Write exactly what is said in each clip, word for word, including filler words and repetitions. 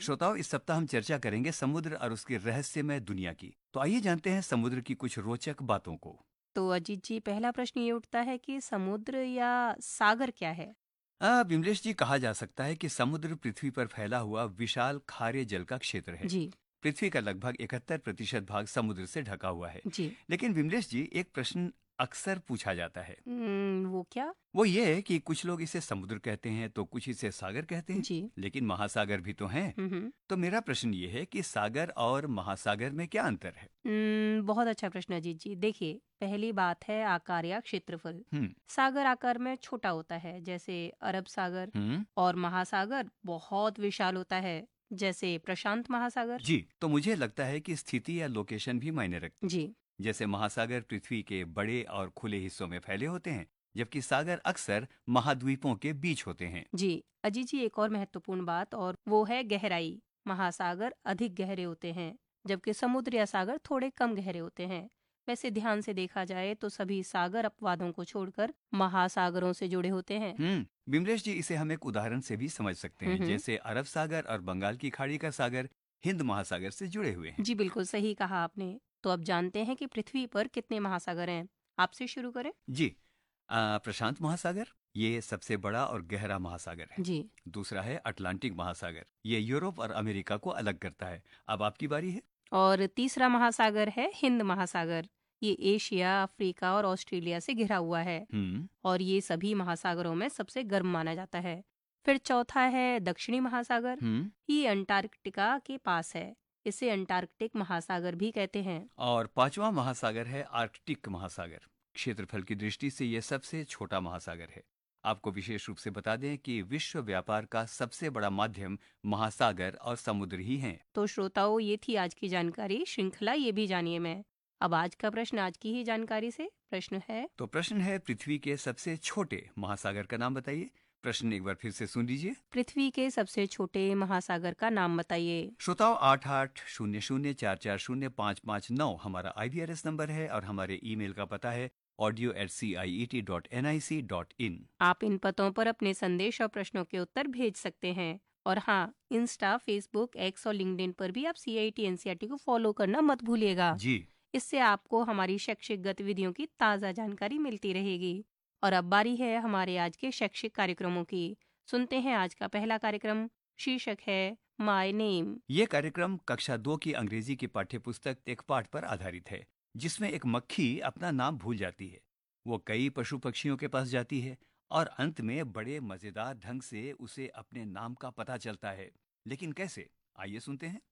श्रोताओं, इस सप्ताह हम चर्चा करेंगे समुद्र और उसकी रहस्यमय दुनिया की। तो आइए जानते हैं समुद्र की कुछ रोचक बातों को। तो अजीत जी, पहला प्रश्न ये उठता है कि समुद्र या सागर क्या है? आ, विमलेश जी, कहा जा सकता है कि समुद्र पृथ्वी पर फैला हुआ विशाल खारे जल का क्षेत्र है। जी। पृथ्वी का लगभग इकहत्तर प्रतिशत भाग समुद्र से ढका हुआ है। जी। लेकिन विमलेश जी, एक प्रश्न अक्सर पूछा जाता है। हम्म, वो क्या? वो ये है कि कुछ लोग इसे समुद्र कहते हैं तो कुछ इसे सागर कहते हैं, जी। लेकिन महासागर भी तो हैं। हम्म। तो मेरा प्रश्न ये है कि सागर और महासागर में क्या अंतर है? हम्म, बहुत अच्छा प्रश्न अजीत जी। देखिए, पहली बात है आकार या क्षेत्रफल। हम्म। सागर आकार में छोटा होता है, जैसे अरब सागर। हम्म। और महासागर बहुत विशाल होता है, जैसे प्रशांत महासागर। जी, तो मुझे लगता है कि स्थिति या लोकेशन भी मायने रखती है। जी। जैसे महासागर पृथ्वी के बड़े और खुले हिस्सों में फैले होते हैं, जबकि सागर अक्सर महाद्वीपों के बीच होते हैं। जी। अजीत जी, एक और महत्वपूर्ण बात और वो है गहराई। महासागर अधिक गहरे होते हैं, जबकि समुद्र या सागर थोड़े कम गहरे होते हैं। वैसे ध्यान से देखा जाए तो सभी सागर अपवादों को छोड़कर महासागरों से जुड़े होते हैं। हम्म। विमलेश जी, इसे हम एक उदाहरण से भी समझ सकते हैं। हम्म। जैसे अरब सागर और बंगाल की खाड़ी का सागर हिंद महासागर से जुड़े हुए हैं। जी, बिल्कुल सही कहा आपने। तो अब जानते हैं कि पृथ्वी पर कितने महासागर हैं। आपसे शुरू करें। जी। आ, प्रशांत महासागर ये सबसे बड़ा और गहरा महासागर है। जी। दूसरा है अटलांटिक महासागर, ये यूरोप और अमेरिका को अलग करता है। अब आपकी बारी है। और तीसरा महासागर है हिंद महासागर। ये एशिया, अफ्रीका और ऑस्ट्रेलिया से घिरा हुआ है। हम्म। और ये सभी महासागरों में सबसे गर्म माना जाता है। फिर चौथा है दक्षिणी महासागर। हम्म। ये अंटार्कटिका के पास है। इसे अंटार्कटिक महासागर भी कहते हैं। और पांचवा महासागर है आर्कटिक महासागर। क्षेत्रफल की दृष्टि से यह सबसे छोटा महासागर है। आपको विशेष रूप से बता दें कि विश्व व्यापार का सबसे बड़ा माध्यम महासागर और समुद्र ही हैं। तो श्रोताओं, ये थी आज की जानकारी श्रृंखला। ये भी जानिए मैं। अब आज का प्रश्न आज की ही जानकारी से। प्रश्न है, तो प्रश्न है, पृथ्वी के सबसे छोटे महासागर का नाम बताइए। प्रश्न एक बार फिर से सुन लीजिए। पृथ्वी के सबसे छोटे महासागर का नाम बताइए। श्रोताओं, आठ आठ शून्य शून्य चार चार शून्य पाँच पाँच नौ हमारा आई वी आर एस नंबर है और हमारे ईमेल का पता है audio eight C I E T dot N I C dot in. आप इन पतों पर अपने संदेश और प्रश्नों के उत्तर भेज सकते हैं। और हाँ, इंस्टा, फेसबुक, एक्स और लिंक्डइन पर भी आप सी I T N C R T को फॉलो करना मत भूलिएगा। जी। इससे आपको हमारी शैक्षिक गतिविधियों की ताज़ा जानकारी मिलती रहेगी। और अब बारी है हमारे आज के शैक्षिक कार्यक्रमों की। सुनते हैं आज का पहला कार्यक्रम। शीर्षक है माय नेम। ये कार्यक्रम कक्षा दो की अंग्रेजी की पाठ्यपुस्तक एक पाठ पर आधारित है, जिसमें एक मक्खी अपना नाम भूल जाती है। वो कई पशु पक्षियों के पास जाती है और अंत में बड़े मजेदार ढंग से उसे अपने नाम का पता चलता है। लेकिन कैसे? आइए सुनते हैं।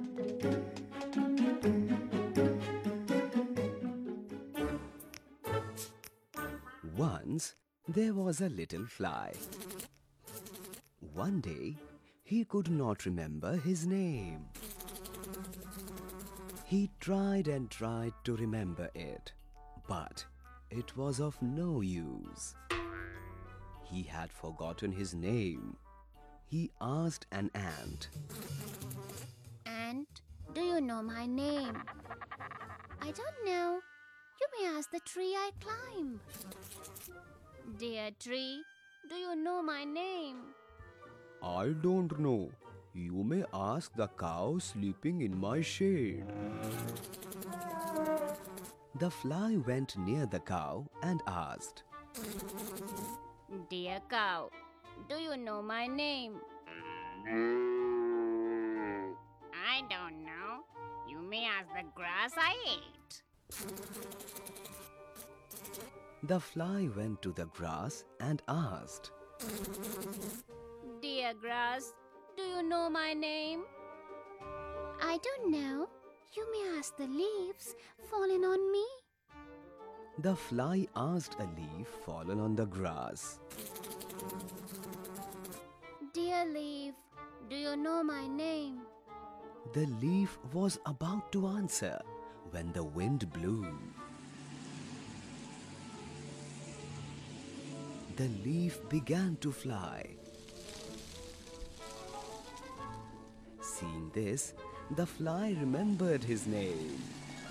Once there was a little fly. One day he could not remember his name. He tried and tried to remember it, but it was of no use. He had forgotten his name. He asked an ant, Ant, do you know my name? I don't know. You may ask the tree I climb. Dear tree, do you know my name? I don't know. You may ask the cow sleeping in my shade. The fly went near the cow and asked, Dear cow, do you know my name? I don't know. You may ask the grass I ate. The fly went to the grass and asked, Dear grass, do you know my name? I don't know. You may ask the leaves fallen on me. The fly asked a leaf fallen on the grass, Dear leaf, do you know my name? The leaf was about to answer when the wind blew. The leaf began to fly. Seeing this, the fly remembered his name.